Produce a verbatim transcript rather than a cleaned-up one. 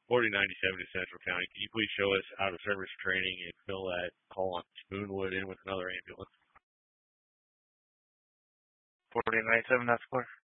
forty ninety-seven to Central County. Can you please show us out of service training and fill that call on Spoonwood in with another ambulance? forty ninety-seven, that's clear.